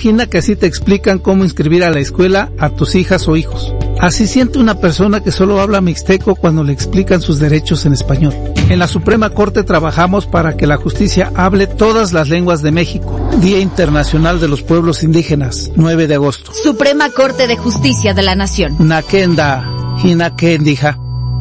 Imagina que así te explican cómo inscribir a la escuela a tus hijas o hijos. Así siente una persona que solo habla mixteco cuando le explican sus derechos en español. En la Suprema Corte trabajamos para que la justicia hable todas las lenguas de México. Día Internacional de los Pueblos Indígenas, 9 de agosto. Suprema Corte de Justicia de la Nación. Nakenda, Hinakendija.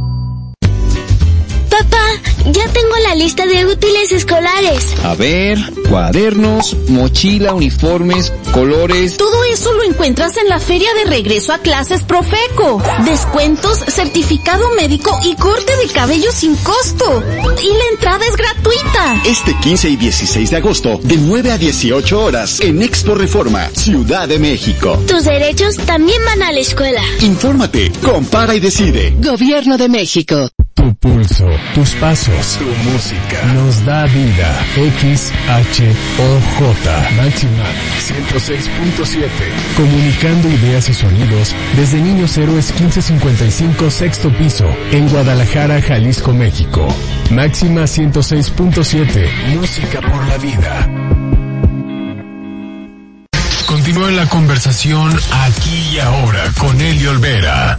Papá, ya tengo la lista de útiles escolares. A ver, cuadernos, mochila, uniformes, colores. Todo eso lo encuentras en la feria de regreso a clases Profeco. Descuentos, certificado médico y corte de cabello sin costo. Y la entrada es gratuita. Este 15 y 16 de agosto, de 9 a 18 horas, en Expo Reforma, Ciudad de México. Tus derechos también van a la escuela. Infórmate, compara y decide. Gobierno de México. Tu pulso, tus pasos, tu música, nos da vida. XHOJ, Máxima 106.7. Comunicando ideas y sonidos desde Niños Héroes 1555, sexto piso, en Guadalajara, Jalisco, México. Máxima 106.7, música por la vida. Continúa la conversación aquí y ahora con Eli Olvera.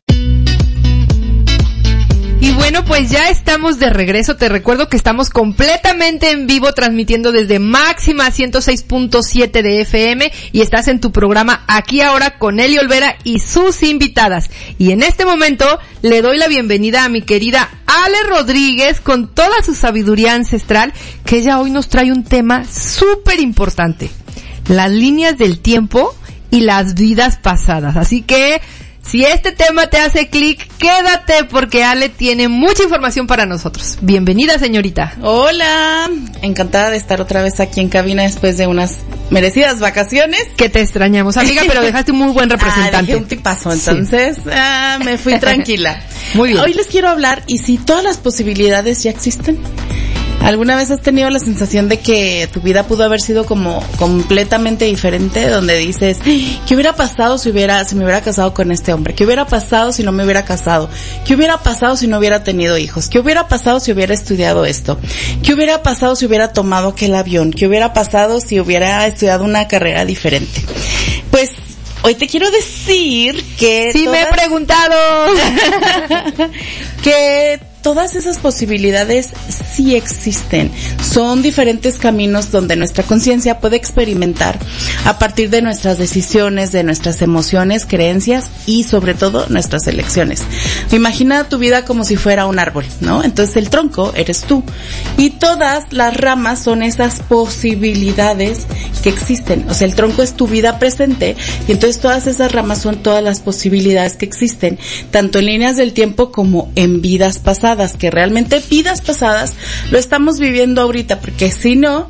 Y bueno, pues ya estamos de regreso. Te recuerdo que estamos completamente en vivo transmitiendo desde Máxima 106.7 de FM y estás en tu programa Aquí Ahora con Eli Olvera y sus invitadas. Y en este momento le doy la bienvenida a mi querida Ale Rodríguez con toda su sabiduría ancestral, que ella hoy nos trae un tema súper importante: las líneas del tiempo y las vidas pasadas. Así que si este tema te hace clic, quédate porque Ale tiene mucha información para nosotros. Bienvenida, señorita. Hola, encantada de estar otra vez aquí en cabina después de unas merecidas vacaciones. Que te extrañamos, amiga, pero dejaste un muy buen representante. Dejé un tipazo, entonces sí. Me fui tranquila. Muy bien. Hoy les quiero hablar, ¿y si todas las posibilidades ya existen? ¿Alguna vez has tenido la sensación de que tu vida pudo haber sido como completamente diferente, donde dices, ¿qué hubiera pasado si me hubiera casado con este hombre? ¿Qué hubiera pasado si no me hubiera casado? ¿Qué hubiera pasado si no hubiera tenido hijos? ¿Qué hubiera pasado si hubiera estudiado esto? ¿Qué hubiera pasado si hubiera tomado aquel avión? ¿Qué hubiera pasado si hubiera estudiado una carrera diferente? Pues hoy te quiero decir que sí, me he preguntado que todas esas posibilidades sí existen. Son diferentes caminos donde nuestra conciencia puede experimentar a partir de nuestras decisiones, de nuestras emociones, creencias y sobre todo nuestras elecciones. Imagina tu vida como si fuera un árbol, ¿no? Entonces el tronco eres tú y todas las ramas son esas posibilidades que existen. O sea, el tronco es tu vida presente y entonces todas esas ramas son todas las posibilidades que existen, tanto en líneas del tiempo como en vidas pasadas, que realmente vidas pasadas lo estamos viviendo ahorita, porque si no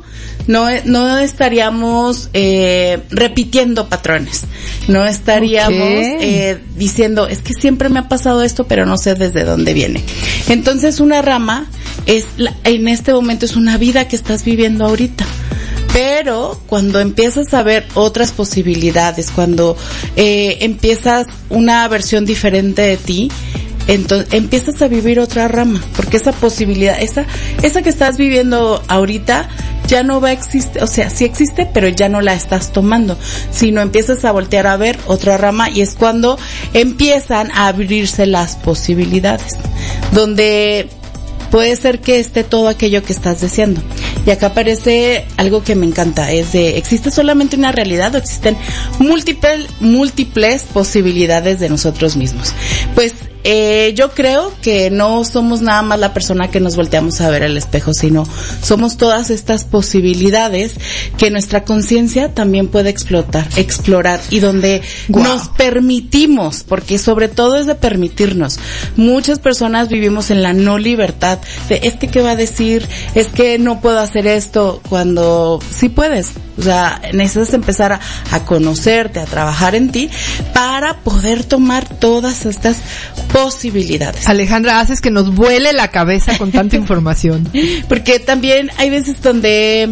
estaríamos repitiendo patrones, no estaríamos diciendo, es que siempre me ha pasado esto, pero no sé desde dónde viene. Entonces una rama en este momento es una vida que estás viviendo ahorita. Pero cuando empiezas a ver otras posibilidades, cuando empiezas una versión diferente de ti, entonces empiezas a vivir otra rama, porque esa posibilidad, esa que estás viviendo ahorita ya no va a existir, o sea, sí existe, pero ya no la estás tomando, sino empiezas a voltear a ver otra rama y es cuando empiezan a abrirse las posibilidades, donde puede ser que esté todo aquello que estás deseando. Y acá aparece algo que me encanta, ¿existe solamente una realidad o existen múltiples posibilidades de nosotros mismos? Pues yo creo que no somos nada más la persona que nos volteamos a ver al espejo, sino somos todas estas posibilidades que nuestra conciencia también puede explorar y donde nos permitimos, porque sobre todo es de permitirnos. Muchas personas vivimos en la no libertad de, es que ¿qué va a decir? Es que no puedo hacer esto, cuando sí puedes. O sea, necesitas empezar a conocerte, a trabajar en ti para poder tomar todas estas posibilidades. Alejandra, haces que nos vuele la cabeza con tanta información. Porque también hay veces donde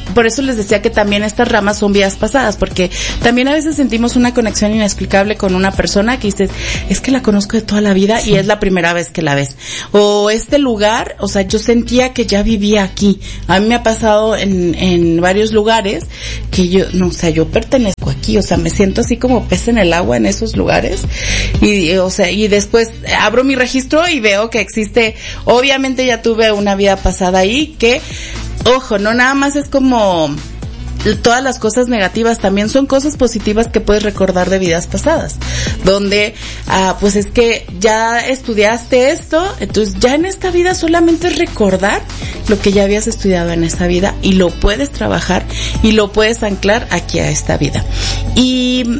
por eso les decía que también estas ramas son vidas pasadas, porque también a veces sentimos una conexión inexplicable con una persona que dices, es que la conozco de toda la vida y es la primera vez que la ves. O este lugar, o sea, yo sentía que ya vivía aquí. A mí me ha pasado en varios lugares que yo, no, o sea, yo pertenezco aquí, o sea, me siento así como pez en el agua en esos lugares. Y, o sea, y después abro mi registro y veo que existe, obviamente ya tuve una vida pasada ahí que, ojo, no nada más es como todas las cosas negativas, también son cosas positivas que puedes recordar de vidas pasadas, donde, pues es que ya estudiaste esto, entonces ya en esta vida solamente es recordar lo que ya habías estudiado en esta vida y lo puedes trabajar y lo puedes anclar aquí a esta vida. Y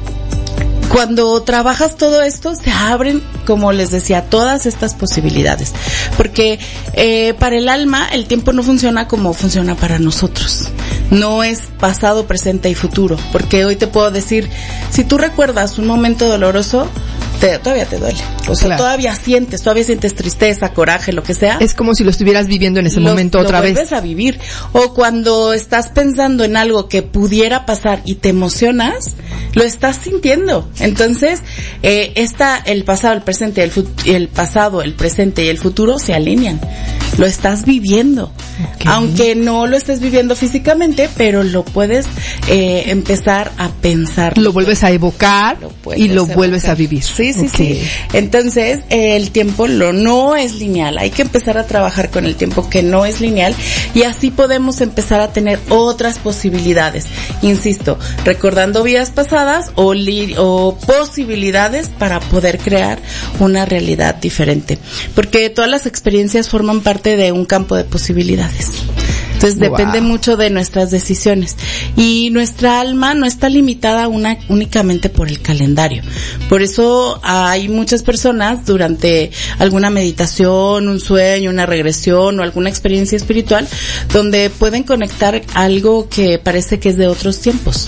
cuando trabajas todo esto, se abren, como les decía, todas estas posibilidades. Porque para el alma, el tiempo no funciona como funciona para nosotros. No es pasado, presente y futuro. Porque hoy te puedo decir, si tú recuerdas un momento doloroso, todavía te duele. O sea, claro, todavía sientes tristeza, coraje, lo que sea. Es como si lo estuvieras viviendo en ese momento otra vez. Lo vuelves a vivir. O cuando estás pensando en algo que pudiera pasar y te emocionas, lo estás sintiendo. Entonces, el pasado, el presente, el pasado, el presente y el futuro se alinean. Lo estás viviendo. Okay. Aunque no lo estés viviendo físicamente, pero lo puedes empezar a pensar. Lo vuelves a evocar y lo vuelves a vivir. Sí, sí, okay, sí. Entonces, el tiempo no es lineal. Hay que empezar a trabajar con el tiempo que no es lineal y así podemos empezar a tener otras posibilidades. Insisto, recordando vidas pasadas o posibilidades para poder crear una realidad diferente. Porque todas las experiencias forman parte de un campo de posibilidades. Entonces depende mucho de nuestras decisiones. Y nuestra alma no está limitada únicamente por el calendario. Por eso hay muchas personas durante alguna meditación, un sueño, una regresión o alguna experiencia espiritual donde pueden conectar algo que parece que es de otros tiempos.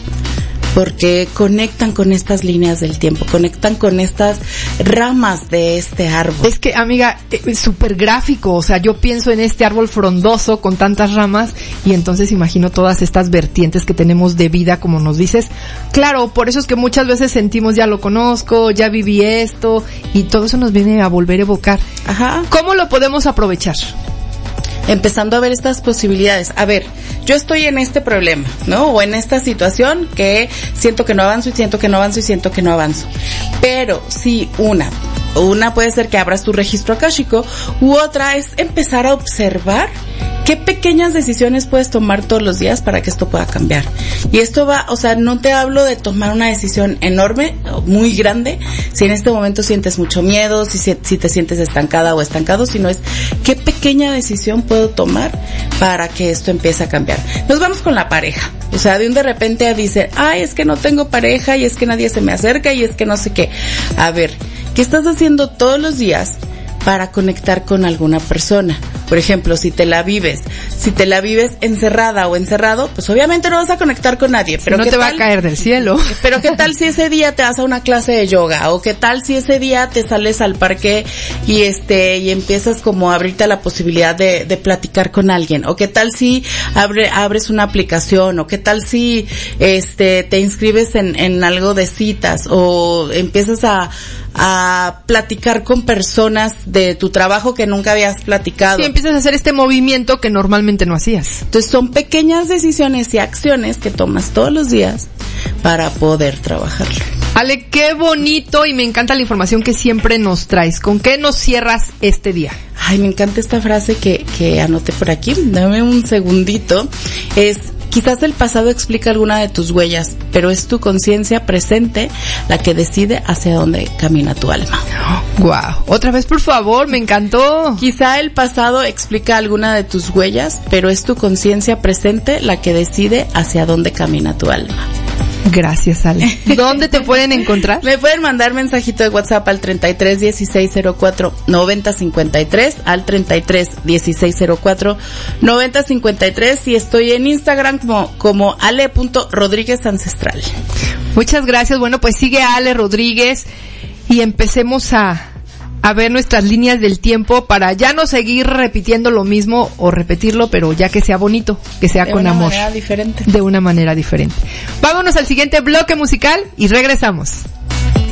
Porque conectan con estas líneas del tiempo, conectan con estas ramas de este árbol. Es que, amiga, es súper gráfico, o sea, yo pienso en este árbol frondoso con tantas ramas y entonces imagino todas estas vertientes que tenemos de vida, como nos dices. Claro, por eso es que muchas veces sentimos, ya lo conozco, ya viví esto, y todo eso nos viene a volver a evocar. Ajá. ¿Cómo lo podemos aprovechar? Empezando a ver estas posibilidades. A ver, yo estoy en este problema, ¿no? O en esta situación que siento que no avanzo y siento que no avanzo y siento que no avanzo. Pero sí, una puede ser que abras tu registro akáshico, u otra es empezar a observar qué pequeñas decisiones puedes tomar todos los días para que esto pueda cambiar. Y esto va, o sea, no te hablo de tomar una decisión enorme, muy grande, si en este momento sientes mucho miedo, si te sientes estancada o estancado, sino es qué pequeña decisión puedo tomar para que esto empiece a cambiar. Nos vamos con la pareja. O sea, de repente dice, ay, es que no tengo pareja y es que nadie se me acerca y es que no sé qué. A ver, ¿qué estás haciendo todos los días para conectar con alguna persona? Por ejemplo, si te la vives encerrada o encerrado, pues obviamente no vas a conectar con nadie. Pero no te va a caer del cielo. Pero ¿qué tal si ese día te vas a una clase de yoga? O ¿qué tal si ese día te sales al parque y empiezas como a abrirte a la posibilidad de platicar con alguien? O ¿qué tal si abres una aplicación? O ¿qué tal si te inscribes en algo de citas? O empiezas a platicar con personas de tu trabajo que nunca habías platicado. Sí, empiezas a hacer este movimiento que normalmente no hacías. Entonces son pequeñas decisiones y acciones que tomas todos los días para poder trabajarlo. Ale, qué bonito y me encanta la información que siempre nos traes. ¿Con qué nos cierras este día? Ay, me encanta esta frase que anoté por aquí. Dame un segundito. Quizás el pasado explica alguna de tus huellas, pero es tu conciencia presente la que decide hacia dónde camina tu alma. Wow. Otra vez, por favor, me encantó. Quizá el pasado explica alguna de tus huellas, pero es tu conciencia presente la que decide hacia dónde camina tu alma. Gracias, Ale. ¿Dónde te pueden encontrar? Me pueden mandar mensajito de WhatsApp al 33 16 04 90 53, al 33 16 04 90 53, y estoy en Instagram como ale.rodríguez ancestral. Muchas gracias. Bueno, pues sigue a Ale Rodríguez y empecemos a a ver nuestras líneas del tiempo para ya no seguir repitiendo lo mismo o repetirlo, pero ya que sea bonito, que sea con amor. De una manera diferente. De una manera diferente. Vámonos al siguiente bloque musical y regresamos.